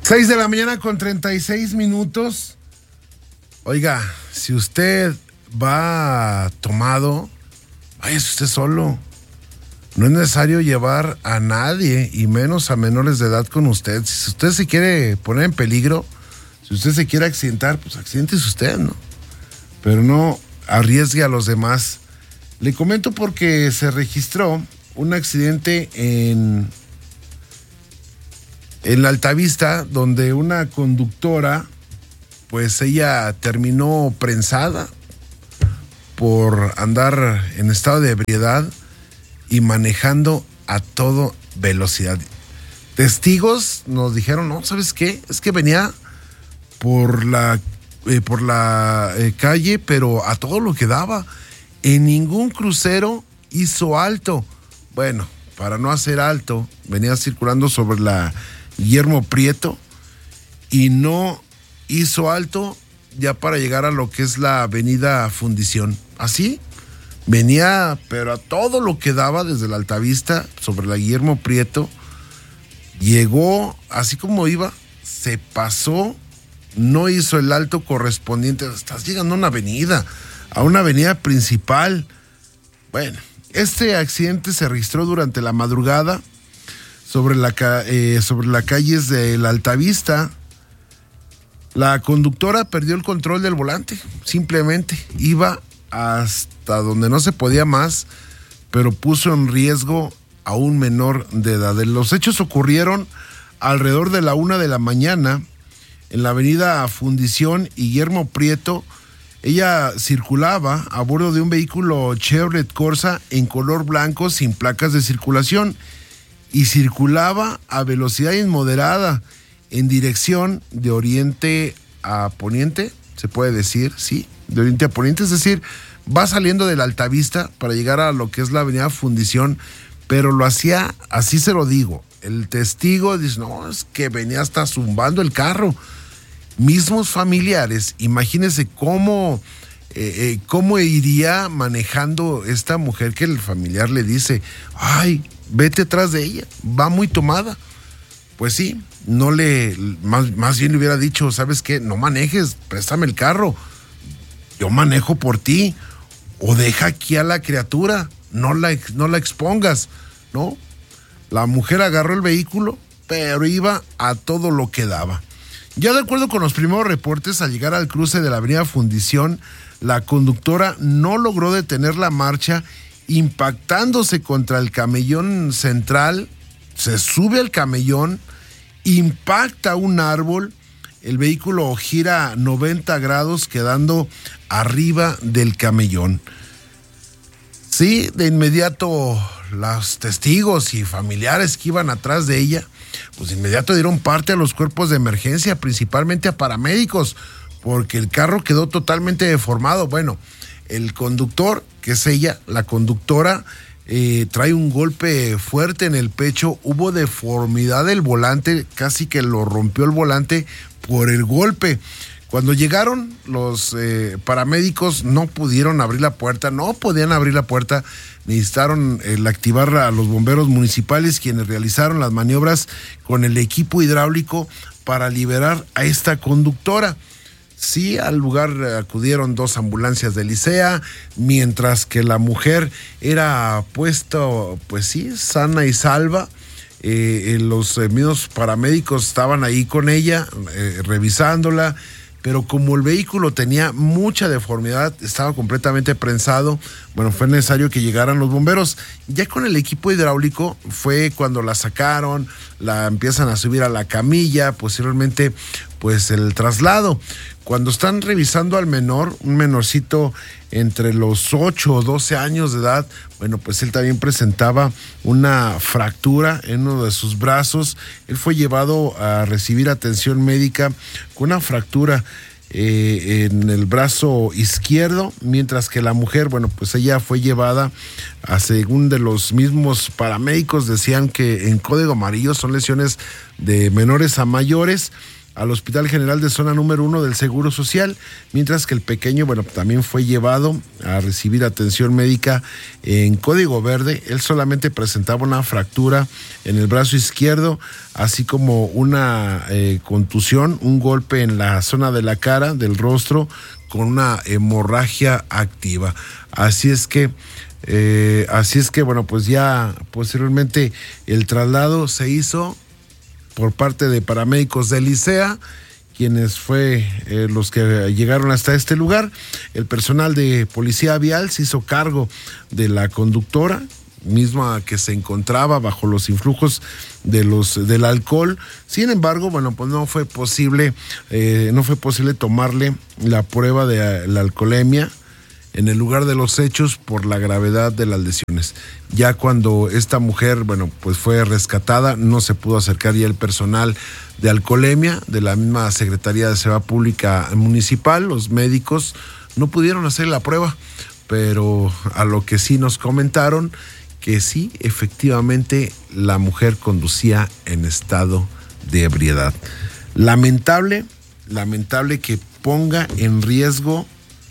6 de la mañana con 36 minutos. Oiga, si usted va tomado, váyase usted solo. No es necesario llevar a nadie, y menos a menores de edad con usted. Si usted se quiere poner en peligro, si usted se quiere accidentar, pues accidéntese usted, ¿no? Pero no arriesgue a los demás. Le comento porque se registró un accidente en la Altavista, donde una conductora, pues ella terminó prensada por andar en estado de ebriedad y manejando a toda velocidad. Testigos nos dijeron, no, ¿sabes qué? Es que venía por la calle, pero a todo lo que daba. En ningún crucero hizo alto. Bueno, para no hacer alto, venía circulando sobre la Guillermo Prieto y no hizo alto ya para llegar a lo que es la avenida Fundición. Así venía, pero a todo lo que daba desde la Altavista sobre la Guillermo Prieto. Llegó así como iba, se pasó, no hizo el alto correspondiente. Estás llegando a una avenida principal. Bueno, este accidente se registró durante la madrugada sobre la calle de la Altavista. La conductora perdió el control del volante, simplemente iba hasta donde no se podía más, pero puso en riesgo a un menor de edad. Los hechos ocurrieron alrededor de la 1 de la mañana en la avenida Fundición y Guillermo Prieto. Ella circulaba a bordo de un vehículo Chevrolet Corsa en color blanco sin placas de circulación y circulaba a velocidad inmoderada en dirección de oriente a poniente, se puede decir, sí, de oriente a poniente, es decir, va saliendo de la Altavista para llegar a lo que es la avenida Fundición, pero lo hacía, así se lo digo, el testigo dice, no, es que venía hasta zumbando el carro. Mismos familiares, imagínense cómo iría manejando esta mujer, que el familiar le dice, ay, vete atrás de ella, va muy tomada. Pues sí, más bien le hubiera dicho, ¿sabes qué? No manejes, préstame el carro, yo manejo por ti, o deja aquí a la criatura, no la expongas, ¿no? La mujer agarró el vehículo, pero iba a todo lo que daba. Ya de acuerdo con los primeros reportes, al llegar al cruce de la avenida Fundición, la conductora no logró detener la marcha, impactándose contra el camellón central. Se sube al camellón, impacta un árbol, el vehículo gira 90 grados quedando arriba del camellón. Sí, de inmediato los testigos y familiares que iban atrás de ella, pues de inmediato dieron parte a los cuerpos de emergencia, principalmente a paramédicos, porque el carro quedó totalmente deformado. Bueno, el conductor, que es ella, la conductora, trae un golpe fuerte en el pecho, hubo deformidad del volante, casi que lo rompió el volante por el golpe. Cuando llegaron los paramédicos no pudieron abrir la puerta, no podían abrir la puerta, necesitaron activar a los bomberos municipales, quienes realizaron las maniobras con el equipo hidráulico para liberar a esta conductora. Sí, al lugar acudieron 2 ambulancias de Licea, mientras que la mujer era puesta, pues sí, sana y salva. Los mismos paramédicos estaban ahí con ella, revisándola, pero como el vehículo tenía mucha deformidad, estaba completamente prensado, bueno, fue necesario que llegaran los bomberos. Ya con el equipo hidráulico fue cuando la sacaron, la empiezan a subir a la camilla, posteriormente pues el traslado. Cuando están revisando al menor, un menorcito entre los 8 o 12 años de edad, bueno, pues él también presentaba una fractura en uno de sus brazos. Él fue llevado a recibir atención médica con una fractura en el brazo izquierdo, mientras que la mujer, bueno, pues ella fue llevada según de los mismos paramédicos, decían que en código amarillo son lesiones de menores a mayores, al Hospital General de Zona Número 1 del Seguro Social, mientras que el pequeño, también fue llevado a recibir atención médica en Código Verde. Él solamente presentaba una fractura en el brazo izquierdo, así como una contusión, un golpe en la zona de la cara, del rostro, con una hemorragia activa. Así es que pues ya posteriormente el traslado se hizo por parte de paramédicos del ICEA, quienes fue los que llegaron hasta este lugar. El personal de policía vial se hizo cargo de la conductora, misma que se encontraba bajo los influjos del alcohol. Sin embargo, pues no fue posible tomarle la prueba de la alcoholemia en el lugar de los hechos por la gravedad de las lesiones. Ya cuando esta mujer, pues fue rescatada, no se pudo acercar ya el personal de alcoholemia de la misma Secretaría de Seguridad Pública Municipal. Los médicos no pudieron hacer la prueba, pero a lo que sí nos comentaron que sí, efectivamente, la mujer conducía en estado de ebriedad. Lamentable que ponga en riesgo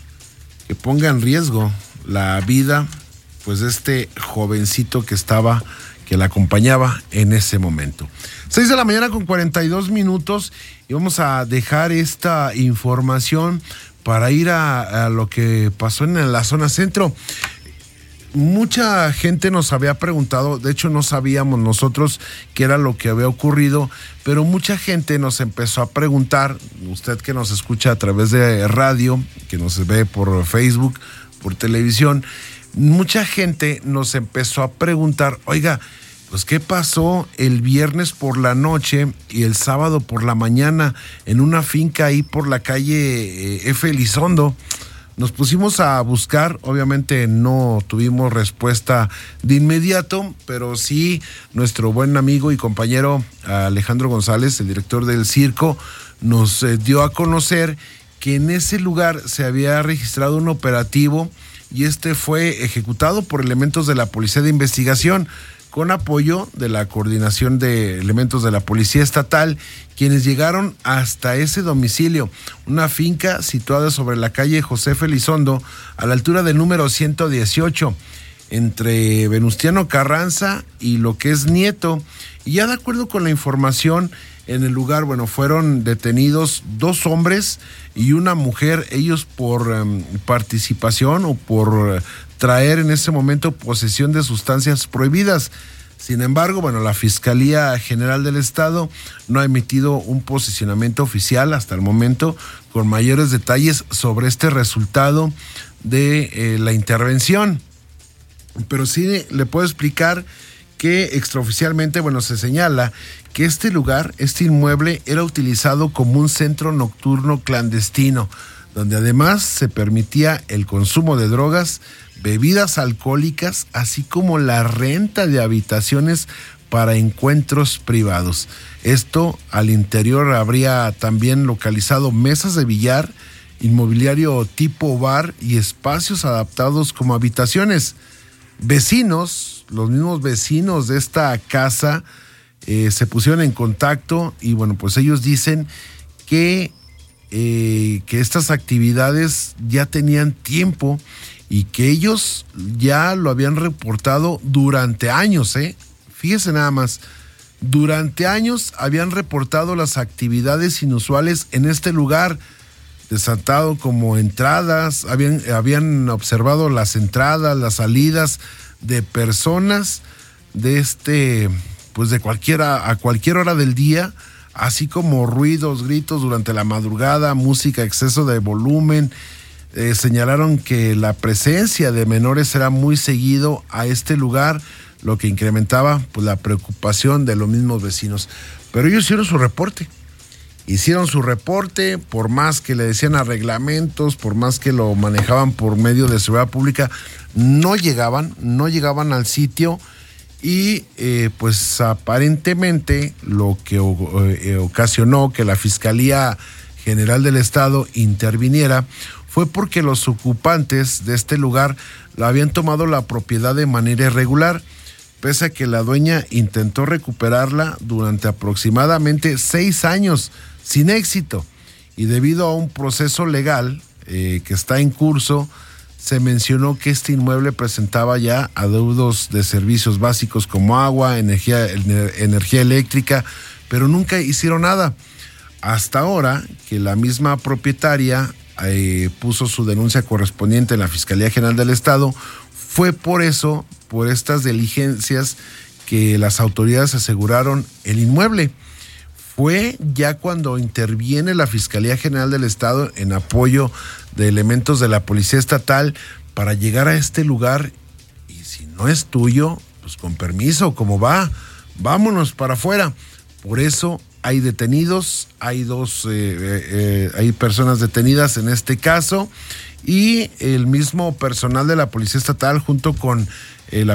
la vida, pues, de este jovencito que la acompañaba en ese momento. 6 de la mañana con 42 minutos y vamos a dejar esta información para ir a lo que pasó en la zona centro. Mucha gente nos había preguntado, de hecho no sabíamos nosotros qué era lo que había ocurrido, pero mucha gente nos empezó a preguntar, usted que nos escucha a través de radio, que nos ve por Facebook, por televisión, mucha gente nos empezó a preguntar, oiga, pues ¿qué pasó el viernes por la noche y el sábado por la mañana en una finca ahí por la calle F. Elizondo? Nos pusimos a buscar, obviamente no tuvimos respuesta de inmediato, pero sí nuestro buen amigo y compañero Alejandro González, el director del circo, nos dio a conocer que en ese lugar se había registrado un operativo y este fue ejecutado por elementos de la Policía de Investigación, con apoyo de la Coordinación de Elementos de la Policía Estatal, quienes llegaron hasta ese domicilio, una finca situada sobre la calle José Elizondo, a la altura del número 118, entre Venustiano Carranza y lo que es Nieto. Y ya de acuerdo con la información, en el lugar, fueron detenidos 2 hombres y una mujer, ellos por participación o por traer en ese momento posesión de sustancias prohibidas. Sin embargo, la Fiscalía General del Estado no ha emitido un posicionamiento oficial hasta el momento con mayores detalles sobre este resultado de la intervención. Pero sí le puedo explicar que extraoficialmente, se señala que este lugar, este inmueble, era utilizado como un centro nocturno clandestino, donde además se permitía el consumo de drogas, bebidas alcohólicas, así como la renta de habitaciones para encuentros privados. Esto al interior habría también localizado mesas de billar, inmobiliario tipo bar y espacios adaptados como habitaciones. Vecinos, los mismos vecinos de esta casa se pusieron en contacto y pues ellos dicen que estas actividades ya tenían tiempo y que ellos ya lo habían reportado durante años, Fíjese nada más, durante años habían reportado las actividades inusuales en este lugar, desatado como entradas, habían observado las entradas, las salidas de personas de a cualquier hora del día, así como ruidos, gritos durante la madrugada, música, exceso de volumen. Señalaron que la presencia de menores era muy seguido a este lugar, lo que incrementaba la preocupación de los mismos vecinos. Pero ellos hicieron su reporte, por más que le decían a reglamentos, por más que lo manejaban por medio de seguridad pública, no llegaban al sitio y aparentemente lo que ocasionó que la Fiscalía General del Estado interviniera fue porque los ocupantes de este lugar habían tomado la propiedad de manera irregular, pese a que la dueña intentó recuperarla durante aproximadamente 6 años. sin éxito. Y debido a un proceso legal que está en curso, se mencionó que este inmueble presentaba ya adeudos de servicios básicos como agua, energía eléctrica, pero nunca hicieron nada. Hasta ahora que la misma propietaria puso su denuncia correspondiente en la Fiscalía General del Estado, fue por estas diligencias que las autoridades aseguraron el inmueble. Fue ya cuando interviene la Fiscalía General del Estado en apoyo de elementos de la Policía Estatal para llegar a este lugar, y si no es tuyo, pues con permiso, ¿cómo va? Vámonos para afuera. Por eso hay detenidos, hay hay personas detenidas en este caso, y el mismo personal de la Policía Estatal junto con la